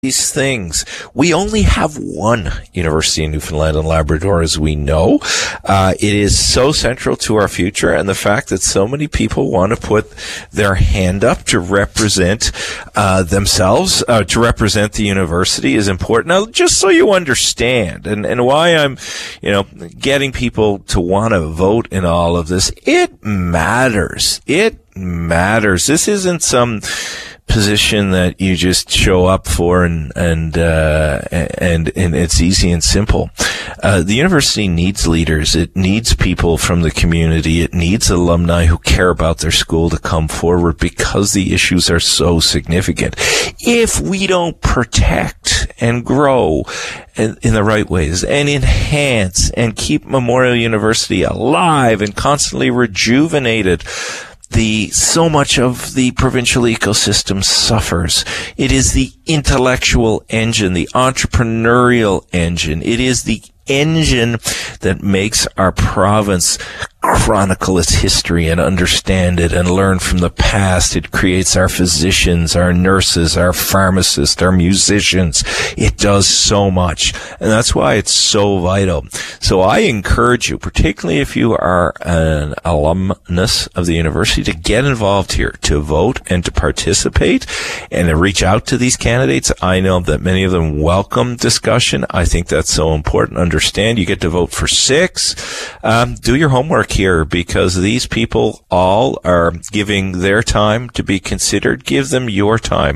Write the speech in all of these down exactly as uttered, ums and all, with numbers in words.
these things. We only have one university in Newfoundland and Labrador, as we know. Uh, it is so central to our future, and the fact that so many people want to put their hand up to represent uh, themselves, uh, to represent the university is important. Now, just so you understand, and, and why I'm, you know, getting people to want to vote in all of this, it matters. It matters. This isn't some position that you just show up for and and uh and and it's easy and simple. Uh the university needs leaders. It needs people from the community. It needs alumni who care about their school to come forward because the issues are so significant. If we don't protect and grow in, in the right ways and enhance and keep Memorial University alive and constantly rejuvenated, The, so much of the provincial ecosystem suffers. It is the intellectual engine, the entrepreneurial engine. It is the engine that makes our province chronicle its history and understand it and learn from the past. It creates our physicians, our nurses, our pharmacists, our musicians. It does so much. And that's why it's so vital. So I encourage you, particularly if you are an alumnus of the university, to get involved here, to vote and to participate and to reach out to these candidates. I know that many of them welcome discussion. I think that's so important. Understand you get to vote for six. Um, do your homework here, because these people all are giving their time to be considered. Give them your time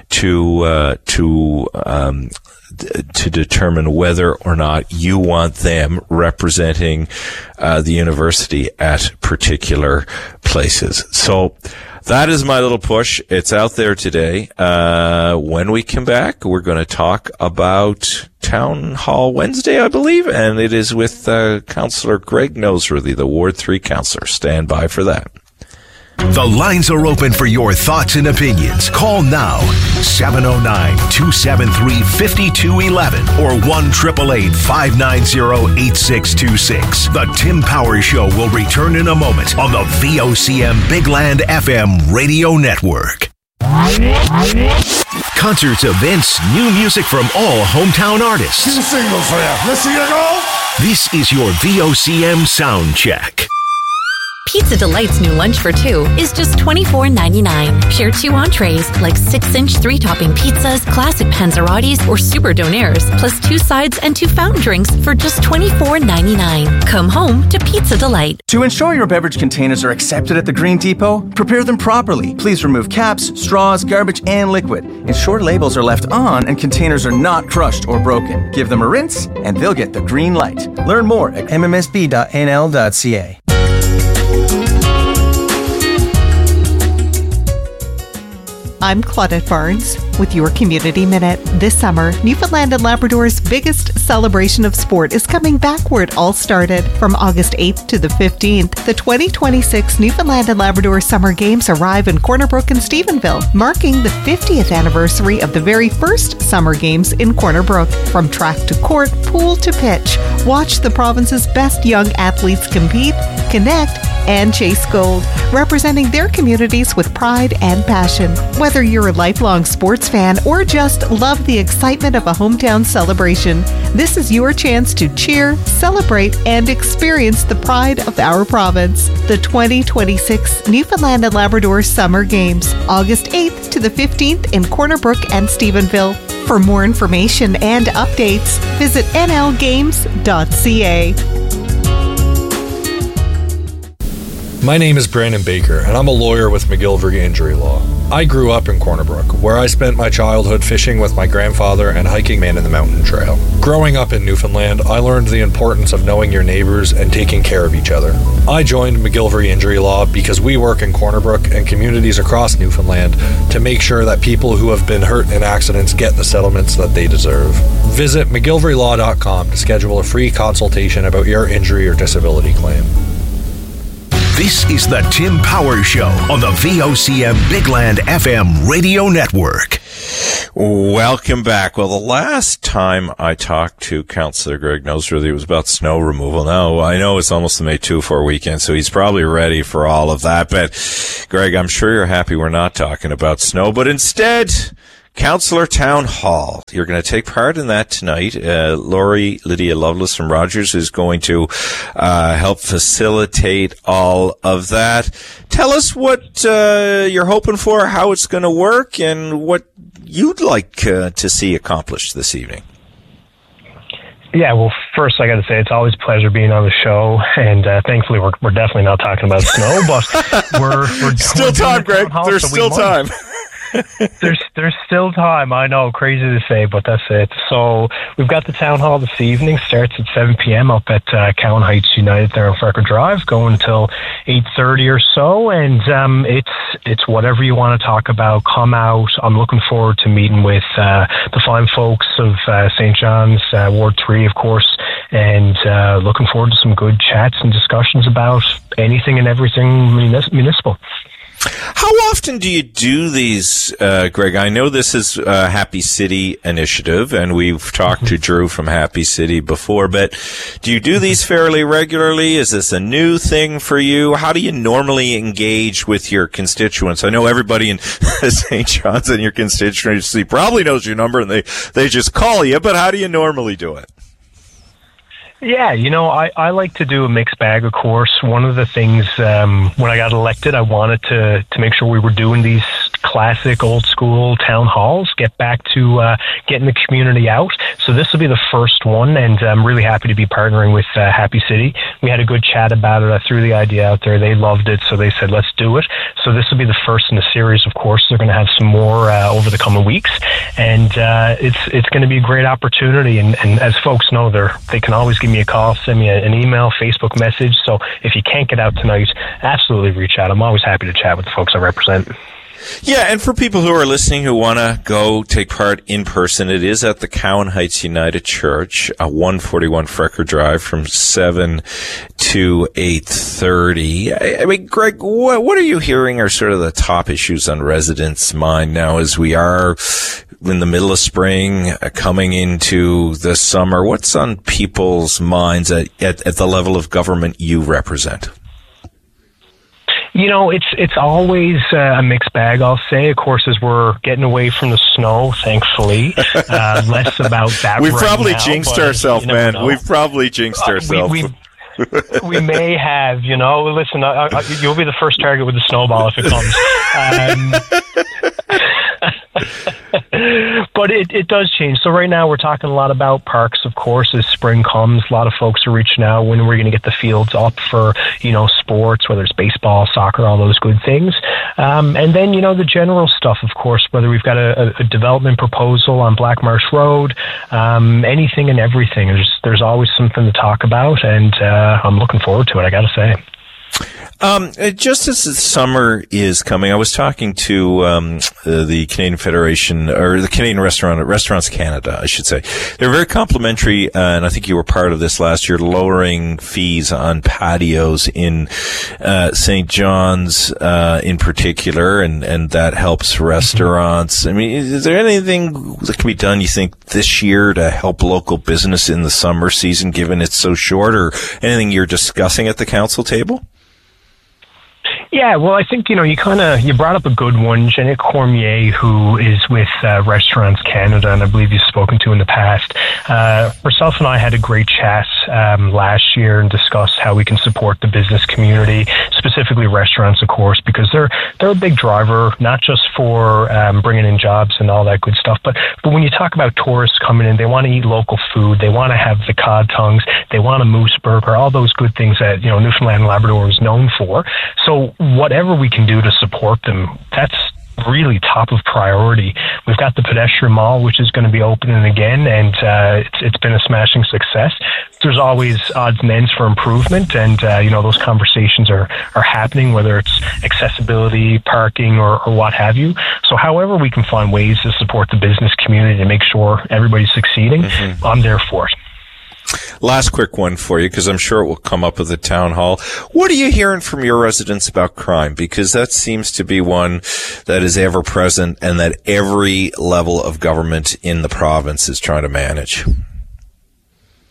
to uh, to um, d- to determine whether or not you want them representing uh, the university at particular places. So that is my little push. It's out there today. Uh, when we come back, we're going to talk about Town Hall Wednesday, I believe, and it is with uh, Councillor Greg Noseworthy, the Ward three councillor. Stand by for that. The lines are open for your thoughts and opinions. Call now, seven oh nine, two seven three, five two one one or one eight eight eight, five nine zero, eight six two six. The Tim Power Show will return in a moment on the V O C M Big Land F M radio network. Concerts, events, new music from all hometown artists. Two singles for you. Let's see you go. This is your V O C M Sound Check. Pizza Delight's new lunch for two is just twenty-four ninety-nine. Share two entrees like six-inch three-topping pizzas, classic panzerottis, or super donaires, plus two sides and two fountain drinks for just twenty-four ninety-nine. Come home to Pizza Delight. To ensure your beverage containers are accepted at the Green Depot, prepare them properly. Please remove caps, straws, garbage, and liquid. Ensure labels are left on and containers are not crushed or broken. Give them a rinse and they'll get the green light. Learn more at m m s b dot n l dot c a. I'm Claudette Barnes with your Community Minute. This summer, Newfoundland and Labrador's biggest celebration of sport is coming back where it all started. From August eighth to the fifteenth, the twenty twenty-six Newfoundland and Labrador Summer Games arrive in Corner Brook and Stephenville, marking the fiftieth anniversary of the very first Summer Games in Corner Brook. From track to court, pool to pitch, watch the province's best young athletes compete, connect, and chase gold, representing their communities with pride and passion. Whether you're a lifelong sports fan or just love the excitement of a hometown celebration, this is your chance to cheer, celebrate, and experience the pride of our province. The twenty twenty-six Newfoundland and Labrador Summer Games, August eighth to the fifteenth in Corner Brook and Stephenville. For more information and updates, visit n l games dot c a. My name is Brandon Baker, and I'm a lawyer with McGillivray Injury Law. I grew up in Corner Brook, where I spent my childhood fishing with my grandfather and hiking Man in the Mountain Trail. Growing up in Newfoundland, I learned the importance of knowing your neighbors and taking care of each other. I joined McGillivray Injury Law because we work in Corner Brook and communities across Newfoundland to make sure that people who have been hurt in accidents get the settlements that they deserve. Visit mcgillivray law dot com to schedule a free consultation about your injury or disability claim. This is the Tim Power Show on the V O C M Big Land F M radio network. Welcome back. Well, the last time I talked to Councillor Greg Noseworthy, it was about snow removal. Now, I know it's almost the May two four weekend, so he's probably ready for all of that. But, Greg, I'm sure you're happy we're not talking about snow, but instead, Councillor Town Hall. You're going to take part in that tonight. Uh, Lori Lydia Lovelace from Rogers is going to uh, help facilitate all of that. Tell us what uh, you're hoping for, how it's going to work, and what you'd like uh, to see accomplished this evening. Yeah, well, first I got to say it's always a pleasure being on the show, and uh, thankfully we're we're definitely not talking about snow, but we're we're still we're time, Greg. Hall, There's so still time. there's there's still time. I know, crazy to say, but that's it. So we've got the town hall this evening. Starts at seven p.m. up at uh, Cowan Heights United there on Farquhar Drive, going until eight thirty or so. And um, it's it's whatever you want to talk about. Come out. I'm looking forward to meeting with uh, the fine folks of uh, Saint John's uh, Ward Three, of course, and uh, looking forward to some good chats and discussions about anything and everything munis- municipal. How often do you do these, uh, Greg? I know this is a Happy City initiative, and we've talked to Drew from Happy City before, but do you do these fairly regularly? Is this a new thing for you? How do you normally engage with your constituents? I know everybody in Saint John's and your constituency probably knows your number, and they, they just call you, but how do you normally do it? Yeah, you know, I, I like to do a mixed bag, of course. One of the things, um, when I got elected, I wanted to, to make sure we were doing these classic old school town halls, get back to uh, getting the community out. So this will be the first one, and I'm really happy to be partnering with uh, Happy City. We had a good chat about it. I threw the idea out there. They loved it, so they said, let's do it. So this will be the first in a series, of course. They're going to have some more uh, over the coming weeks, and uh, it's it's going to be a great opportunity. And, and as folks know, they they can always give me a call, send me an email, Facebook message. So if you can't get out tonight, absolutely reach out. I'm always happy to chat with the folks I represent. Yeah, and for people who are listening who want to go take part in person, it is at the Cowan Heights United Church, uh, one forty-one Frecker Drive, from seven to eight thirty. I, I mean, Greg, what, what are you hearing are sort of the top issues on residents' mind now as we are in the middle of spring, uh, coming into the summer? What's on people's minds at, at, at the level of government you represent? You know, it's it's always uh, a mixed bag, I'll say. Of course, as we're getting away from the snow, thankfully, uh, less about that. We've right probably now, jinxed but, ourselves, man. know. We've probably jinxed uh, ourselves. We, we, we may have, you know. Listen, I, I, you'll be the first target with the snowball if it comes. Um, but it, it does change. So right now we're talking a lot about parks, of course, as spring comes. A lot of folks are reaching out when we're going to get the fields up for, you know, sports, whether it's baseball, soccer, all those good things. Um, and then, you know, the general stuff, of course, whether we've got a, a development proposal on Black Marsh Road, um, anything and everything. There's, there's always something to talk about, and uh, I'm looking forward to it, I got to say. Um, just as the summer is coming, I was talking to um, uh, the Canadian Federation, or the Canadian Restaurant, Restaurants Canada, I should say. They're very complimentary, uh, and I think you were part of this last year, lowering fees on patios in uh, Saint John's uh, in particular, and, and that helps restaurants. I mean, is there anything that can be done, you think, this year to help local business in the summer season, given it's so short, or anything you're discussing at the council table? Yeah, well, I think, you know, you kind of, you brought up a good one. Jeanette Cormier, who is with uh, Restaurants Canada, and I believe you've spoken to in the past. Uh, herself and I had a great chat um, last year and discussed how we can support the business community, specifically restaurants, of course, because they're they're a big driver, not just for um, bringing in jobs and all that good stuff, but, but when you talk about tourists coming in, they want to eat local food, they want to have the cod tongues, they want a moose burger, all those good things that, you know, Newfoundland and Labrador is known for. So whatever we can do to support them, that's really top of priority. We've got the pedestrian mall, which is going to be opening again, and uh, it's, it's been a smashing success. There's always odds and ends for improvement, and uh, you know, those conversations are, are happening, whether it's accessibility, parking, or, or what have you. So however we can find ways to support the business community to make sure everybody's succeeding, mm-hmm. I'm there for it. Last quick one for you, because I'm sure it will come up at the town hall. What are you hearing from your residents about crime? Because that seems to be one that is ever present and that every level of government in the province is trying to manage.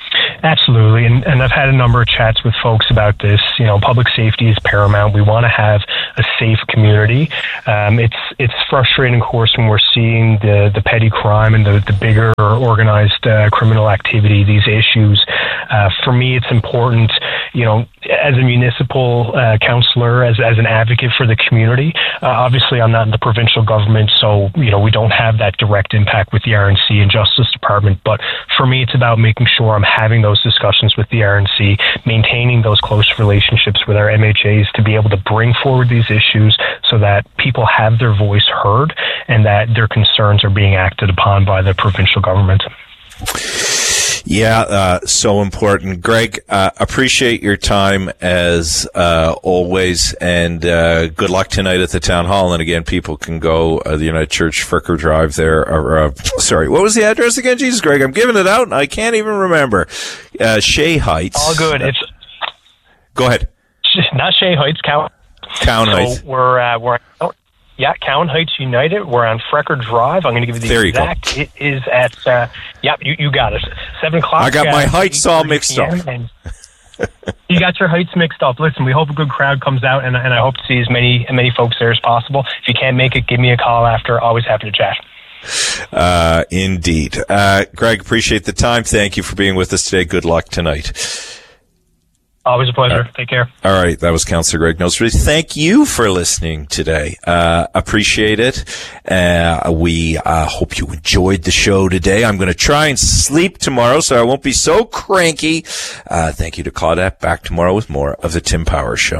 Absolutely, and, and I've had a number of chats with folks about this. You know, public safety is paramount. We want to have a safe community. Um, it's it's frustrating, of course, when we're seeing the, the petty crime and the, the bigger organized uh, criminal activity, these issues. Uh, for me, it's important, you know, as a municipal uh, councillor, as, as an advocate for the community. Uh, obviously, I'm not in the provincial government, so, you know, we don't have that direct impact with the R N C and Justice Department. But for me, it's about making sure I'm having those discussions with the R N C, maintaining those close relationships with our M H As to be able to bring forward these issues so that people have their voice heard and that their concerns are being acted upon by the provincial government. Yeah, uh, so important. Greg, uh, appreciate your time as uh, always, and uh, good luck tonight at the town hall. And again, people can go uh, the United Church Fricker Drive there. Or, uh, sorry, what was the address again? Jesus, Greg, I'm giving it out, and I can't even remember. Uh, Shea Heights. All good. It's go ahead. Not Shea Heights, Cowan. Cowan so Heights. We're uh, we're. Oh. Yeah, Cowan Heights United. We're on Frecker Drive. I'm going to give you the there exact. You go. It is at, uh, yeah, you, you got it. seven o'clock. I got my uh, heights all mixed up. You got your heights mixed up. Listen, we hope a good crowd comes out, and, and I hope to see as many, many folks there as possible. If you can't make it, give me a call after. Always happy to chat. Uh, indeed. Uh, Greg, appreciate the time. Thank you for being with us today. Good luck tonight. Always a pleasure. Uh, Take care. All right. That was Councillor Greg Noseworthy. Thank you for listening today. Uh, appreciate it. Uh, we, uh, hope you enjoyed the show today. I'm going to try and sleep tomorrow so I won't be so cranky. Uh, thank you to Claudette. Back tomorrow with more of the Tim Powers Show.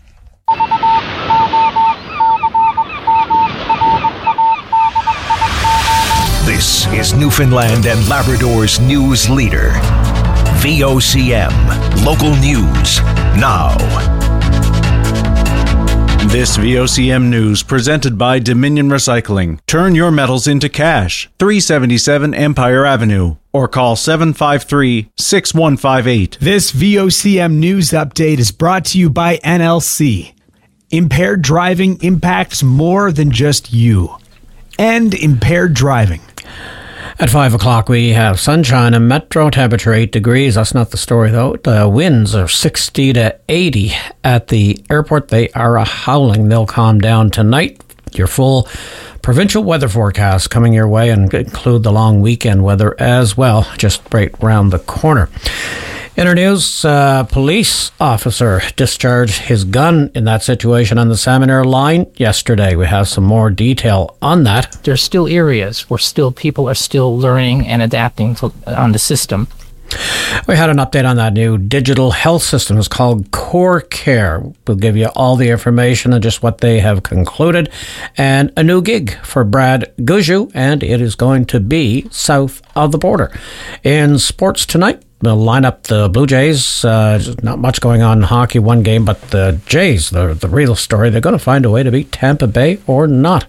This is Newfoundland and Labrador's news leader. V O C M, local news, now. This V O C M news presented by Dominion Recycling. Turn your metals into cash. three seventy-seven Empire Avenue. Or call seven five three, six one five eight. This V O C M news update is brought to you by N L C. Impaired driving impacts more than just you. End impaired driving. At five o'clock, we have sunshine and metro temperature eight degrees. That's not the story, though. The winds are sixty to eighty at the airport. They are a howling. They'll calm down tonight. Your full provincial weather forecast coming your way and include the long weekend weather as well, just right round the corner. In our news, uh, police officer discharged his gun in that situation on the Salmon line yesterday. We have some more detail on that. There's still areas where still people are still learning and adapting to, on the system. We had an update on that new digital health system. It's called Core Care. We'll give you all the information and just what they have concluded. And a new gig for Brad Gushue, and it is going to be south of the border. In sports tonight, we'll line up the Blue Jays. Uh, not much going on in hockey, one game, but the Jays, the, the real story, they're going to find a way to beat Tampa Bay or not.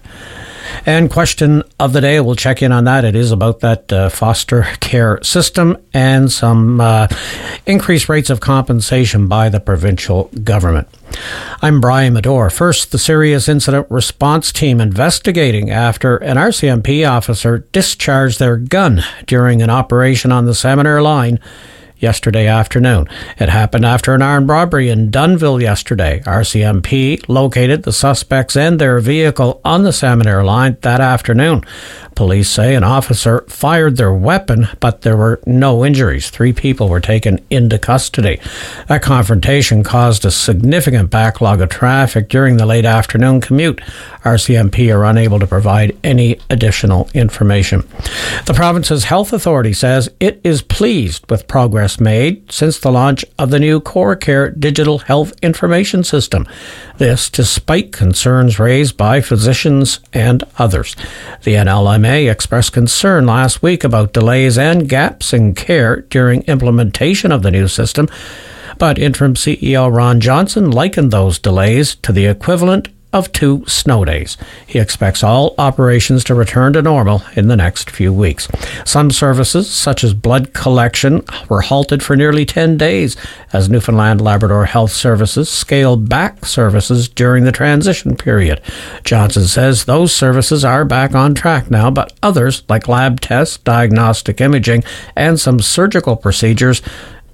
And question of the day, we'll check in on that. It is about that uh, foster care system and some uh, increased rates of compensation by the provincial government. I'm Brian Medore. First, the Serious Incident Response Team investigating after an R C M P officer discharged their gun during an operation on the Salmon line yesterday afternoon. It happened after an armed robbery in Dunnville yesterday. R C M P located the suspects and their vehicle on the Salmon line that afternoon. Police say an officer fired their weapon, but there were no injuries. Three people were taken into custody. That confrontation caused a significant backlog of traffic during the late afternoon commute. R C M P are unable to provide any additional information. The province's health authority says it is pleased with progress made since the launch of the new Core Care digital health information system. This despite concerns raised by physicians and others. The N L M A expressed concern last week about delays and gaps in care during implementation of the new system, but interim C E O Ron Johnson likened those delays to the equivalent of two snow days. He expects all operations to return to normal in the next few weeks. Some services, such as blood collection, were halted for nearly ten days as Newfoundland Labrador Health Services scaled back services during the transition period. Johnson says those services are back on track now, but others, like lab tests, diagnostic imaging, and some surgical procedures,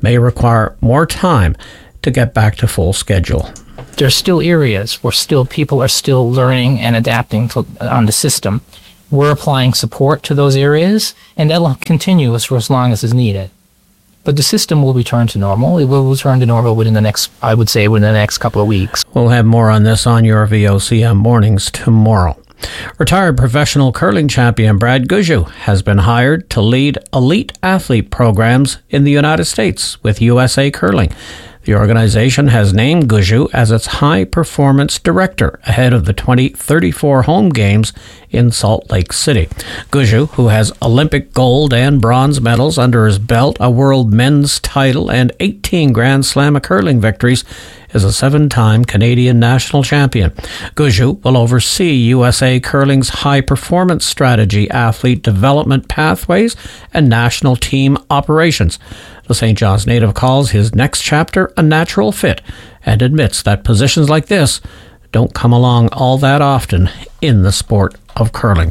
may require more time to get back to full schedule. There's still areas where still people are still learning and adapting to, on the system. We're applying support to those areas, and that'll continue for as long as is needed. But the system will return to normal. It will return to normal within the next, I would say, within the next couple of weeks. We'll have more on this on your V O C M mornings tomorrow. Retired professional curling champion Brad Gushue has been hired to lead elite athlete programs in the United States with U S A Curling. The organization has named Gushue as its high-performance director ahead of the twenty thirty-four home games in Salt Lake City. Gushue, who has Olympic gold and bronze medals under his belt, a world men's title, and eighteen Grand Slam curling victories, is a seven-time Canadian national champion. Gushue will oversee U S A Curling's high-performance strategy, athlete development pathways, and national team operations. The Saint John's native calls his next chapter a natural fit and admits that positions like this don't come along all that often in the sport of curling.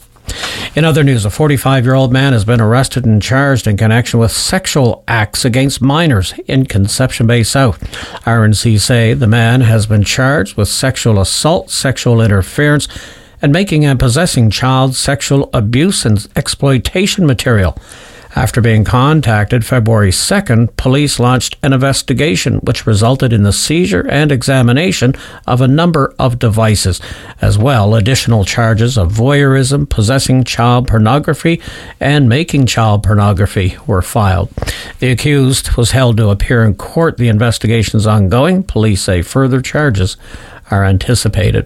In other news, a forty-five-year-old man has been arrested and charged in connection with sexual acts against minors in Conception Bay South. R N C say the man has been charged with sexual assault, sexual interference, and making and possessing child sexual abuse and exploitation material. After being contacted February second, police launched an investigation which resulted in the seizure and examination of a number of devices. As well, additional charges of voyeurism, possessing child pornography, and making child pornography were filed. The accused was held to appear in court. The investigation is ongoing. Police say further charges are anticipated.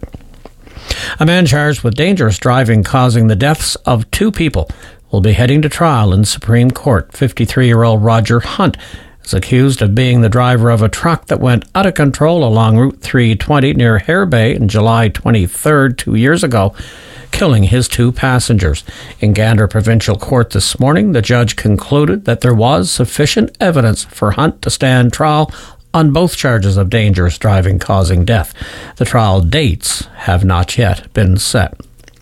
A man charged with dangerous driving causing the deaths of two people will be heading to trial in Supreme Court. fifty-three-year-old Roger Hunt is accused of being the driver of a truck that went out of control along Route three twenty near Hare Bay on July twenty-third, two years ago, killing his two passengers. In Gander Provincial Court this morning, the judge concluded that there was sufficient evidence for Hunt to stand trial on both charges of dangerous driving causing death. The trial dates have not yet been set.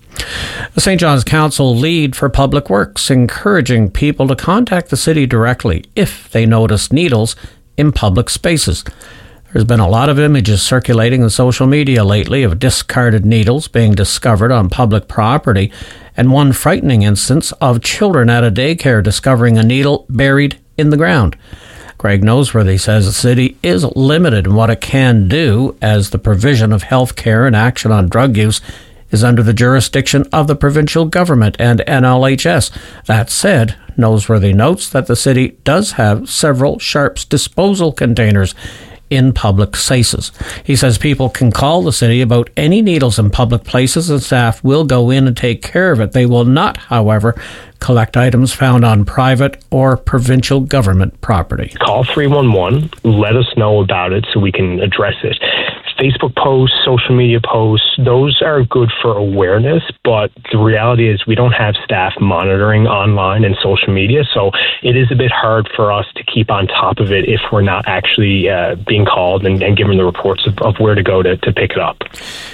The Saint John's Council lead for Public Works, encouraging people to contact the city directly if they notice needles in public spaces. There's been a lot of images circulating on social media lately of discarded needles being discovered on public property, and one frightening instance of children at a daycare discovering a needle buried in the ground. Greg Noseworthy says the city is limited in what it can do, as the provision of health care and action on drug use is under the jurisdiction of the provincial government and N L H S. That said, Noseworthy notes that the city does have several sharps disposal containers in public spaces. He says people can call the city about any needles in public places and staff will go in and take care of it. They will not, however, collect items found on private or provincial government property. Call three one one, let us know about it so we can address it. Facebook posts, social media posts, those are good for awareness, but the reality is we don't have staff monitoring online and social media, so it is a bit hard for us to keep on top of it if we're not actually uh, being called and, and given the reports of, of where to go to, to pick it up.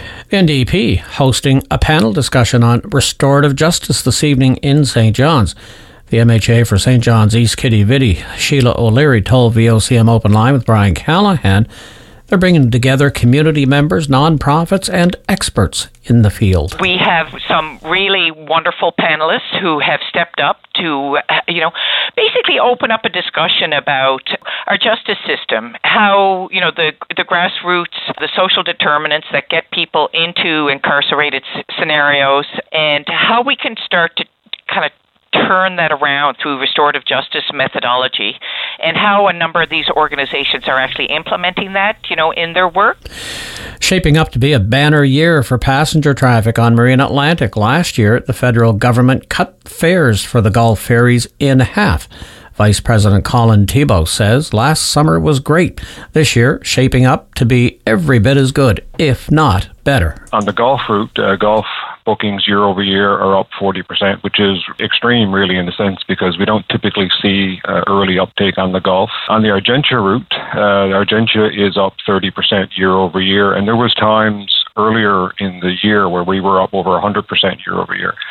N D P hosting a panel discussion on restorative justice this evening in Saint John's. The M H A for Saint John's East Kitty Vitty, Sheila O'Leary, told V O C M Open Line with Brian Callahan they're bringing together community members, nonprofits, and experts in the field. We have some really wonderful panelists who have stepped up to, you know, basically open up a discussion about our justice system, how, you know, the the grassroots, the social determinants that get people into incarcerated s- scenarios, and how we can start to kind of turn that around through restorative justice methodology, and how a number of these organizations are actually implementing that, you know, in their work. Shaping up to be a banner year for passenger traffic on Marine Atlantic. Last year, the federal government cut fares for the Gulf ferries in half. Vice President Colin Thibault says last summer was great. This year, shaping up to be every bit as good, if not better. On the Gulf route, uh, Gulf bookings year over year are up forty percent, which is extreme really in a sense because we don't typically see uh, early uptake on the Gulf. On the Argentia route, uh, Argentia is up thirty percent year over year, and there was times earlier in the year where we were up over one hundred percent year over year.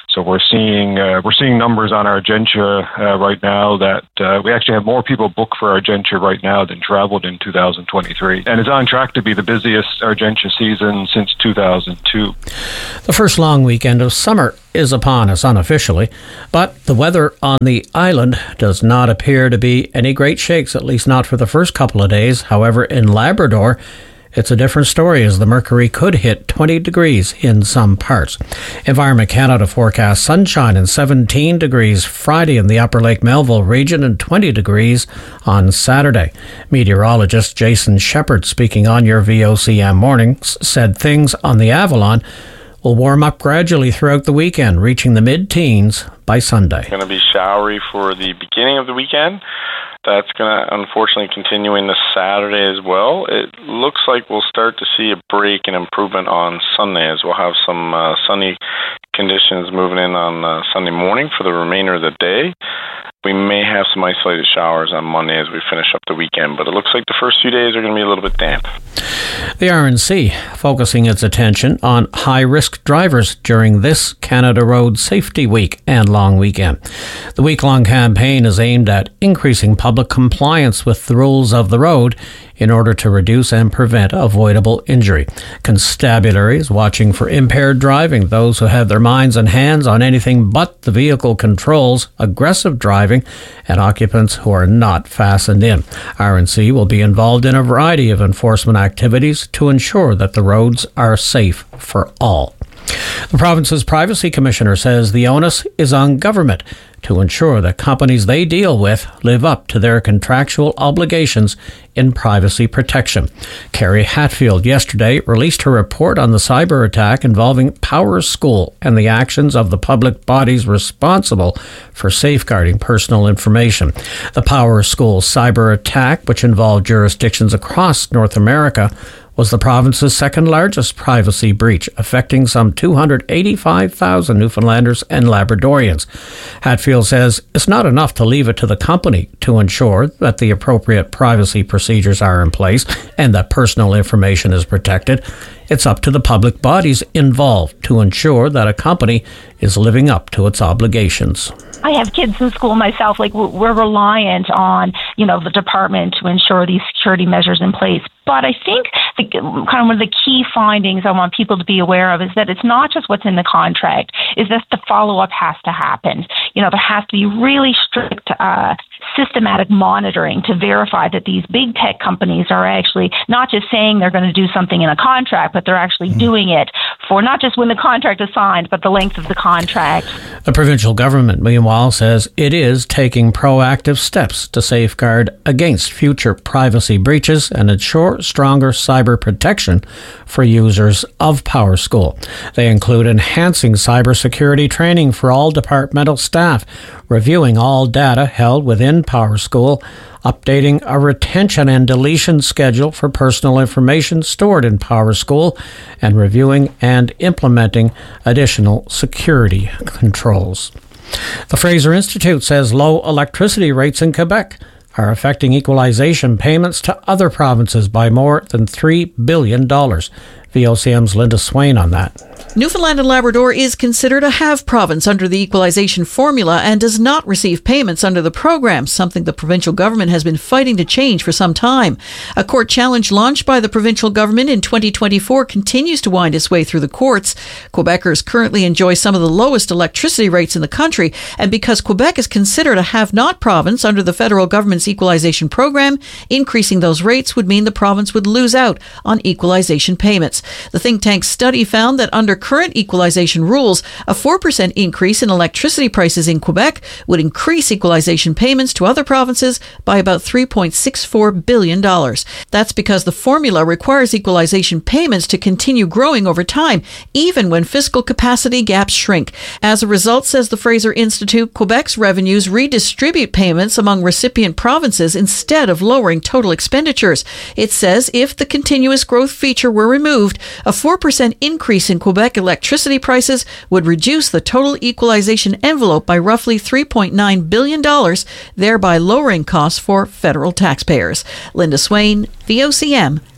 So we're seeing uh, we're seeing numbers on Argentia uh, right now that uh, we actually have more people booked for Argentia right now than traveled in two thousand twenty-three. And it's on track to be the busiest Argentia season since two thousand two. The first long weekend of summer is upon us unofficially, but the weather on the island does not appear to be any great shakes, at least not for the first couple of days. However, in Labrador, it's a different story as the mercury could hit twenty degrees in some parts. Environment Canada forecasts sunshine and seventeen degrees Friday in the Upper Lake Melville region and twenty degrees on Saturday. Meteorologist Jason Shepard, speaking on your V O C M Mornings, said things on the Avalon will warm up gradually throughout the weekend, reaching the mid-teens by Sunday. It's going to be showery for the beginning of the weekend. That's going to unfortunately continue into Saturday as well. It looks like we'll start to see a break and improvement on Sunday as we'll have some uh, sunny conditions moving in on uh, Sunday morning for the remainder of the day. We may have some isolated showers on Monday as we finish up the weekend, but it looks like the first few days are going to be a little bit damp. The R N C focusing its attention on high-risk drivers during this Canada Road Safety Week and long weekend. The week-long campaign is aimed at increasing public compliance with the rules of the road in order to reduce and prevent avoidable injury. Constabularies watching for impaired driving, those who have their minds and hands on anything but the vehicle controls, aggressive driving, and occupants who are not fastened in. R N C will be involved in a variety of enforcement activities to ensure that the roads are safe for all. The province's privacy commissioner says the onus is on government to ensure that companies they deal with live up to their contractual obligations in privacy protection. Carrie Hatfield yesterday released her report on the cyber attack involving Power School and the actions of the public bodies responsible for safeguarding personal information. The Power School cyber attack, which involved jurisdictions across North America, was the province's second largest privacy breach, affecting some two hundred eighty-five thousand Newfoundlanders and Labradorians. Hatfield says it's not enough to leave it to the company to ensure that the appropriate privacy procedures are in place and that personal information is protected. It's up to the public bodies involved to ensure that a company is living up to its obligations. I have kids in school myself. Like, we're reliant on, you know, the department to ensure these security measures in place. But I think the, kind of one of the key findings I want people to be aware of is that it's not just what's in the contract, is that the follow-up has to happen. You know, there has to be really strict uh, systematic monitoring to verify that these big tech companies are actually not just saying they're going to do something in a contract, but they're actually mm. doing it for not just when the contract is signed, but the length of the contract. The provincial government, meanwhile, says it is taking proactive steps to safeguard against future privacy breaches and ensure stronger cyber protection for users of Power School. They include enhancing cybersecurity training for all departmental staff, reviewing all data held within Power School, updating a retention and deletion schedule for personal information stored in Power School, and reviewing and implementing additional security controls. The Fraser Institute says low electricity rates in Quebec are affecting equalization payments to other provinces by more than three billion dollars. V O C M's Linda Swain on that. Newfoundland and Labrador is considered a have province under the equalization formula and does not receive payments under the program, something the provincial government has been fighting to change for some time. A court challenge launched by the provincial government in twenty twenty-four continues to wind its way through the courts. Quebecers currently enjoy some of the lowest electricity rates in the country, and because Quebec is considered a have-not province under the federal government's equalization program, increasing those rates would mean the province would lose out on equalization payments. The think tank's study found that under current equalization rules, a four percent increase in electricity prices in Quebec would increase equalization payments to other provinces by about three point six four billion dollars. That's because the formula requires equalization payments to continue growing over time, even when fiscal capacity gaps shrink. As a result, says the Fraser Institute, Quebec's revenues redistribute payments among recipient provinces instead of lowering total expenditures. It says if the continuous growth feature were removed, a four percent increase in Quebec electricity prices would reduce the total equalization envelope by roughly three point nine billion dollars, thereby lowering costs for federal taxpayers. Linda Swain, V O C M,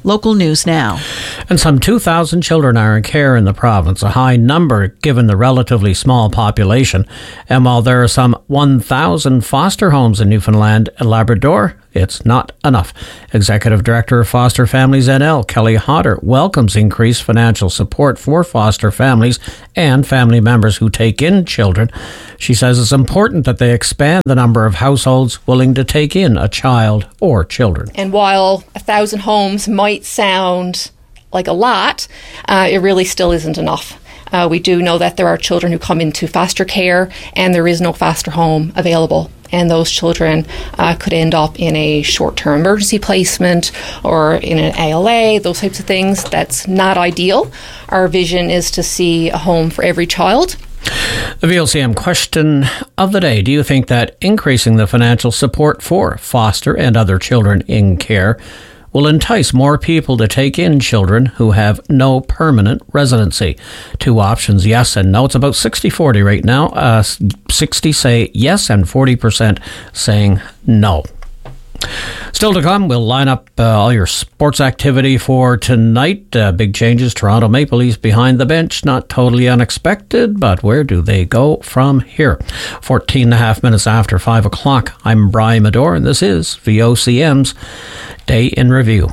Local news now. And some two thousand children are in care in the province, a high number given the relatively small population. And while there are some one thousand foster homes in Newfoundland and Labrador, it's not enough. Executive Director of Foster Families N L, Kelly Hodder, welcomes increased financial support for foster families and family members who take in children. She says it's important that they expand the number of households willing to take in a child or children. And while a thousand homes might sound like a lot, uh, it really still isn't enough. Uh, we do know that there are children who come into foster care and there is no foster home available. And those children uh, could end up in a short-term emergency placement or in an A L A, those types of things. That's not ideal. Our vision is to see a home for every child. The V O C M question of the day. Do you think that increasing the financial support for foster and other children in care will entice more people to take in children who have no permanent residency? Two options, yes and no. It's about sixty forty right now. Uh, sixty say yes and forty percent saying no. Still to come, we'll line up uh, all your sports activity for tonight. Uh, big changes. Toronto Maple Leafs behind the bench. Not totally unexpected, but where do they go from here? fourteen and a half minutes after five o'clock. I'm Brian Medore, and this is V O C M's Day in Review.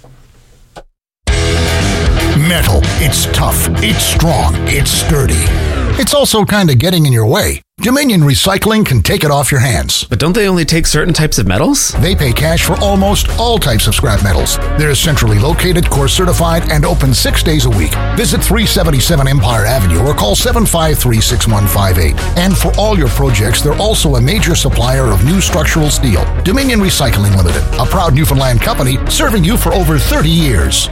Metal. It's tough. It's strong. It's sturdy. It's also kind of getting in your way. Dominion Recycling can take it off your hands. But don't they only take certain types of metals? They pay cash for almost all types of scrap metals. They're centrally located, core certified, and open six days a week. Visit three seventy-seven Empire Avenue or call seven five three, six one five eight. And for all your projects, they're also a major supplier of new structural steel. Dominion Recycling Limited, a proud Newfoundland company serving you for over thirty years.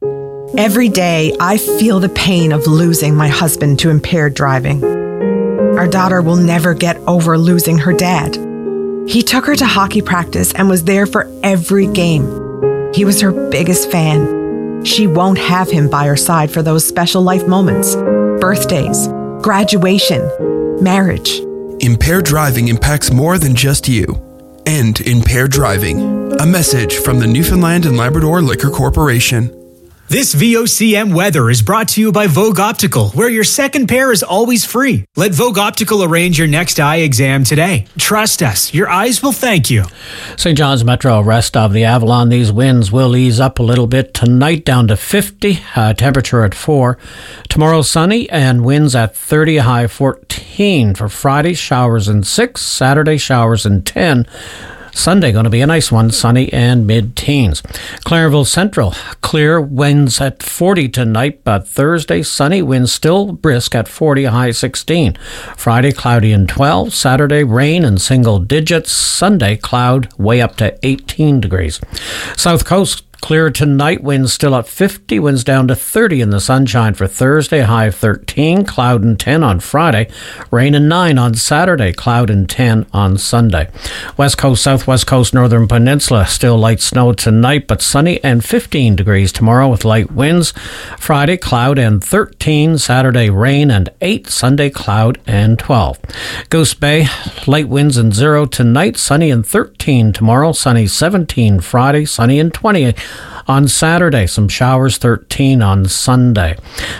Every day, I feel the pain of losing my husband to impaired driving. Our daughter will never get over losing her dad. He took her to hockey practice and was there for every game. He was her biggest fan. She won't have him by her side for those special life moments, birthdays, graduation, marriage. Impaired driving impacts more than just you. End impaired driving. A message from the Newfoundland and Labrador Liquor Corporation. This V O C M weather is brought to you by Vogue Optical, where your second pair is always free. Let Vogue Optical arrange your next eye exam today. Trust us, your eyes will thank you. Saint John's Metro, rest of the Avalon. These winds will ease up a little bit tonight, down to fifty, uh, temperature at four. Tomorrow, sunny and winds at thirty, a high fourteen. For Friday, showers in six. Saturday, showers in ten. Sunday going to be a nice one, sunny and mid-teens. Clarenville Central, clear, winds at forty tonight, but Thursday, sunny, winds still brisk at forty, a high sixteen. Friday, cloudy and twelve. Saturday, rain and single digits. Sunday, cloud, way up to eighteen degrees. South Coast, clear tonight, winds still at fifty, winds down to thirty in the sunshine for Thursday, high of thirteen, cloud and ten on Friday, rain and nine on Saturday, cloud and ten on Sunday. West Coast, Southwest Coast, Northern Peninsula, still light snow tonight, but sunny and fifteen degrees tomorrow with light winds. Friday, cloud and thirteen, Saturday, rain and eight, Sunday, cloud and twelve. Goose Bay, light winds and zero tonight, sunny and thirteen tomorrow, sunny seventeen Friday, sunny and twenty on Saturday, some showers, thirteen on Sunday.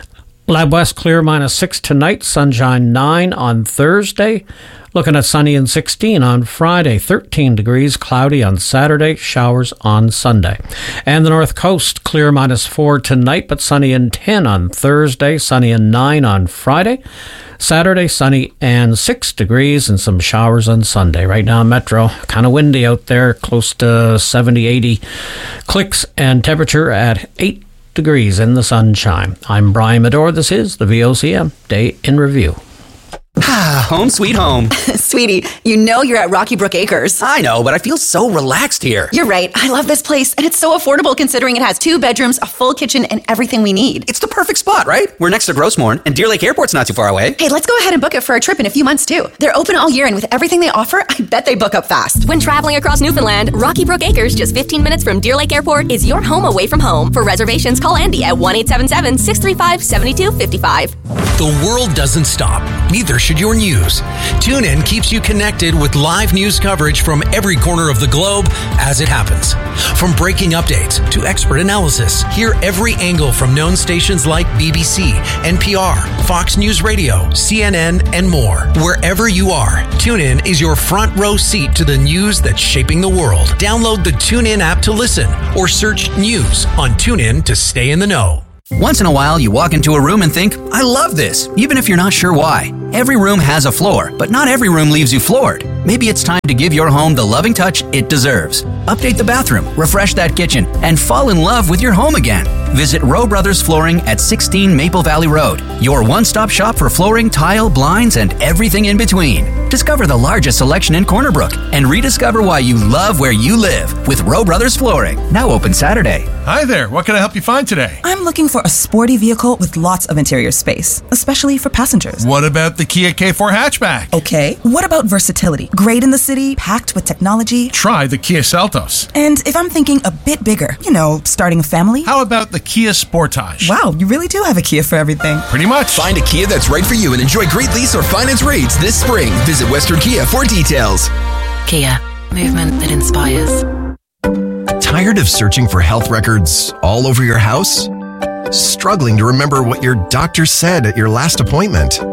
Lab West, clear, minus six tonight, sunshine nine on Thursday. Looking at sunny and sixteen on Friday, thirteen degrees, cloudy on Saturday, showers on Sunday. And the North Coast, clear, minus four tonight, but sunny and ten on Thursday, sunny and nine on Friday. Saturday, sunny and six degrees and some showers on Sunday. Right now, Metro, kind of windy out there, close to seventy, eighty clicks, and temperature at eight degrees in the sunshine. I'm Brian Medore. This is the V O C M Day in Review. Ah, home sweet home. Sweetie, you know you're at Rocky Brook Acres. I know, but I feel so relaxed here. You're right. I love this place, and it's so affordable considering it has two bedrooms, a full kitchen, and everything we need. It's the perfect spot, right? We're next to Grossmorn, and Deer Lake Airport's not too far away. Hey, let's go ahead and book it for a trip in a few months, too. They're open all year, and with everything they offer, I bet they book up fast. When traveling across Newfoundland, Rocky Brook Acres, just fifteen minutes from Deer Lake Airport, is your home away from home. For reservations, call Andy at one eight seven seven, six three five, seven two five five. The world doesn't stop. Neither should your news? TuneIn keeps you connected with live news coverage from every corner of the globe as it happens. From breaking updates to expert analysis, hear every angle from known stations like B B C, N P R, Fox News Radio, C N N, and more. Wherever you are, TuneIn is your front row seat to the news that's shaping the world. Download the TuneIn app to listen or search News on TuneIn to stay in the know. Once in a while, you walk into a room and think, I love this, even if you're not sure why. Every room has a floor, but not every room leaves you floored. Maybe it's time to give your home the loving touch it deserves. Update the bathroom, refresh that kitchen, and fall in love with your home again. Visit Rowe Brothers Flooring at sixteen Maple Valley Road, your one-stop shop for flooring, tile, blinds, and everything in between. Discover the largest selection in Corner Brook and rediscover why you love where you live with Rowe Brothers Flooring. Now open Saturday. Hi there. What can I help you find today? I'm looking for a sporty vehicle with lots of interior space, especially for passengers. What about the Kia K four hatchback? Okay. What about versatility? Great in the city, packed with technology. Try the Kia Seltos. And if I'm thinking a bit bigger, you know, starting a family? How about the Kia Sportage? Wow, you really do have a Kia for everything. Pretty much. Find a Kia that's right for you and enjoy great lease or finance rates this spring. Visit Western Kia for details. Kia, movement that inspires. Tired of searching for health records all over your house? Struggling to remember what your doctor said at your last appointment?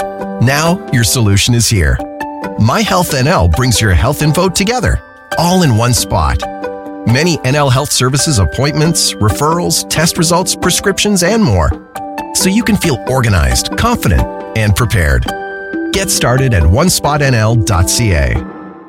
Now your solution is here. MyHealthNL brings your health info together, all in one spot. Many N L Health Services appointments, referrals, test results, prescriptions, and more. So you can feel organized, confident, and prepared. Get started at one spot N L dot C A.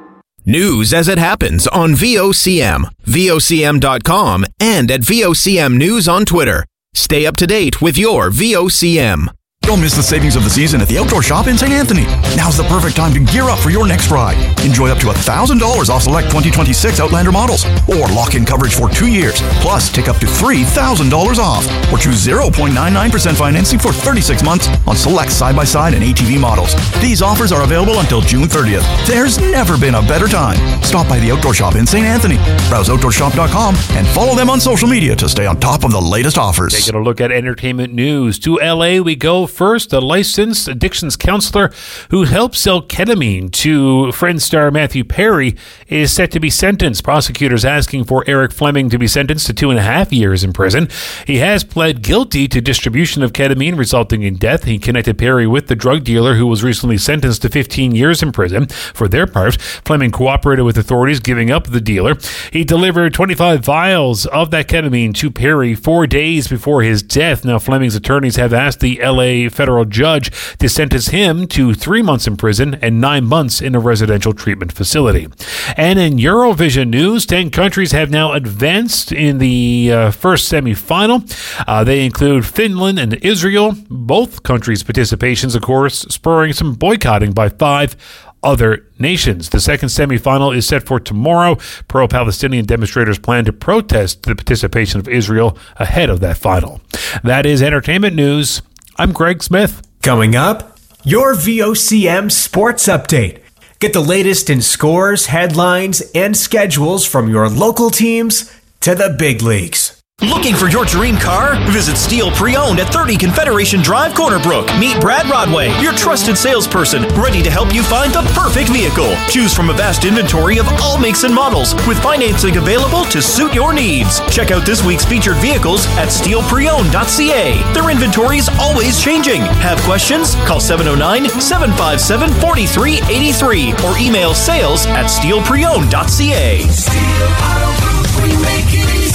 News as it happens on V O C M, V O C M dot com, and at V O C M News on Twitter. Stay up to date with your V O C M. Don't miss the savings of the season at the Outdoor Shop in Saint Anthony. Now's the perfect time to gear up for your next ride. Enjoy up to one thousand dollars off select twenty twenty-six Outlander models, or lock in coverage for two years, plus take up to three thousand dollars off, or choose zero point nine nine percent financing for thirty-six months on select side-by-side and A T V models. These offers are available until June thirtieth. There's never been a better time. Stop by the Outdoor Shop in Saint Anthony. Browse outdoor shop dot com and follow them on social media to stay on top of the latest offers. Taking a look at entertainment news. To L A we go first. A licensed addictions counselor who helped sell ketamine to Friends star Matthew Perry is set to be sentenced. Prosecutors asking for Eric Fleming to be sentenced to two and a half years in prison. He has pled guilty to distribution of ketamine resulting in death. He connected Perry with the drug dealer who was recently sentenced to fifteen years in prison. For their part, Fleming cooperated with authorities, giving up the dealer. He delivered twenty-five vials of that ketamine to Perry four days before his death. Now, Fleming's attorneys have asked the L A federal judge to sentence him to three months in prison and nine months in a residential treatment facility. And in Eurovision news, ten countries have now advanced in the uh, first semifinal. Uh, they include Finland and Israel. Both countries' participations, of course, spurring some boycotting by five other nations. The second semifinal is set for tomorrow. Pro-Palestinian demonstrators plan to protest the participation of Israel ahead of that final. That is entertainment news. I'm Greg Smith. Coming up, your V O C M Sports Update. Get the latest in scores, headlines, and schedules from your local teams to the big leagues. Looking for your dream car? Visit Steel Pre-Owned at thirty Confederation Drive, Corner Brook. Meet Brad Rodway, your trusted salesperson, ready to help you find the perfect vehicle. Choose from a vast inventory of all makes and models, with financing available to suit your needs. Check out this week's featured vehicles at steel pre owned dot c a. Their inventory is always changing. Have questions? Call seven oh nine, seven five seven, four three eight three or email sales at steel pre owned dot c a. Steel Auto Group, we make it easy.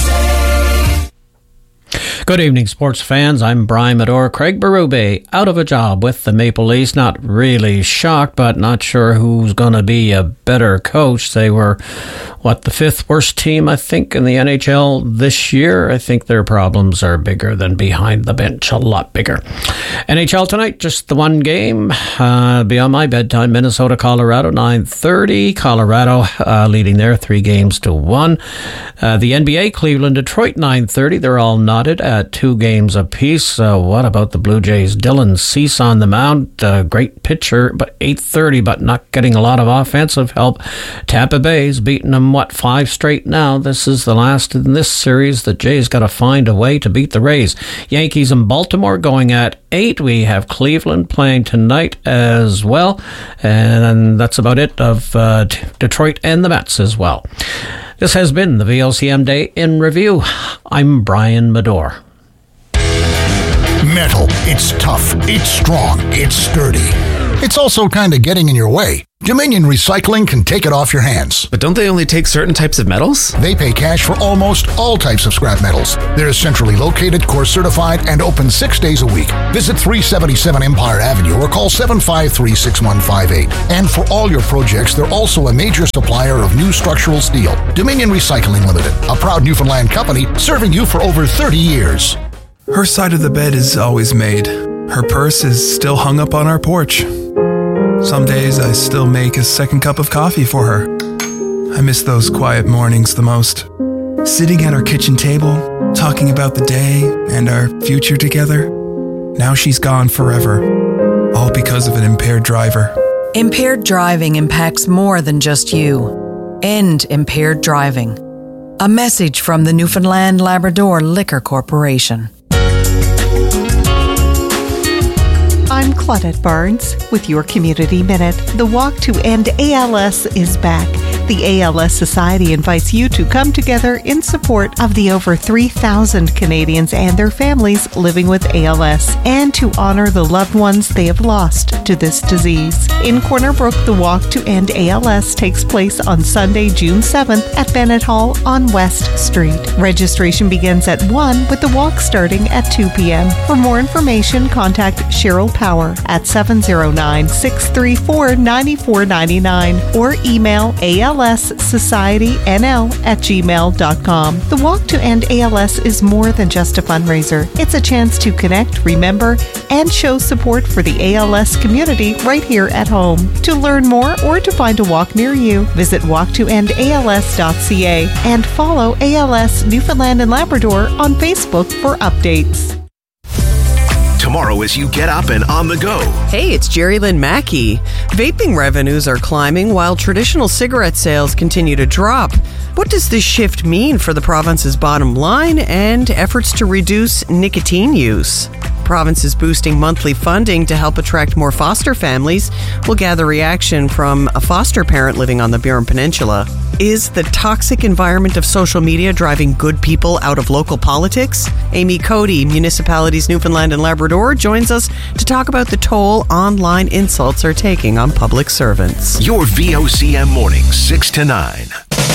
Good evening, sports fans. I'm Brian Medore. Craig Berube out of a job with the Maple Leafs. Not really shocked, but not sure who's going to be a better coach. They were, what, the fifth worst team, I think, in the N H L this year. I think their problems are bigger than behind the bench, a lot bigger. N H L tonight, just the one game. Uh, beyond my bedtime, Minnesota, Colorado, nine thirty. Colorado uh, leading there, three games to one. Uh, the N B A, Cleveland, Detroit, nine thirty. They're all knotted at two games apiece. Uh, what about the Blue Jays? Dylan Cease on the mound. Uh, great pitcher, but eight thirty, but not getting a lot of offensive help. Tampa Bay's beating them what, five straight now. This is the last in this series. The Jays got to find a way to beat the Rays. Yankees and Baltimore going at eight. We have Cleveland playing tonight as well. And that's about it of uh, Detroit and the Mets as well. This has been the V O C M Day in Review. I'm Brian Medore. Metal. It's tough. It's strong. It's sturdy. It's also kind of getting in your way. Dominion Recycling can take it off your hands. But don't they only take certain types of metals? They pay cash for almost all types of scrap metals. They're centrally located, core certified, and open six days a week. Visit three seventy-seven Empire Avenue or call seven five three, six one five eight. And for all your projects, they're also a major supplier of new structural steel. Dominion Recycling Limited, a proud Newfoundland company serving you for over thirty years. Her side of the bed is always made. Her purse is still hung up on our porch. Some days I still make a second cup of coffee for her. I miss those quiet mornings the most. Sitting at our kitchen table, talking about the day and our future together. Now she's gone forever, all because of an impaired driver. Impaired driving impacts more than just you. End impaired driving. A message from the Newfoundland Labrador Liquor Corporation. I'm Claudette Barnes with your Community Minute. The Walk to End A L S is back. The A L S Society invites you to come together in support of the over three thousand Canadians and their families living with A L S and to honor the loved ones they have lost to this disease. In Corner Brook, the Walk to End A L S takes place on Sunday, June seventh at Bennett Hall on West Street. Registration begins at one with the walk starting at two p.m. For more information, contact Cheryl Power at seven oh nine, six three four, nine four nine nine or email A L S Society N L at gmail dot com. The Walk to End A L S is more than just a fundraiser. It's a chance to connect, remember, and show support for the A L S community right here at home. To learn more or to find a walk near you, visit walk to end A L S dot c a and follow A L S Newfoundland and Labrador on Facebook for updates. Tomorrow as you get up and on the go. Hey, it's Jerry Lynn Mackey. Vaping revenues are climbing while traditional cigarette sales continue to drop. What does this shift mean for the province's bottom line and efforts to reduce nicotine use? The province is boosting monthly funding to help attract more foster families. We'll gather reaction from a foster parent living on the Burin Peninsula. Is the toxic environment of social media driving good people out of local politics? Amy Cody, Municipalities Newfoundland and Labrador, joins us to talk about the toll online insults are taking on public servants. Your V O C M mornings, six to nine.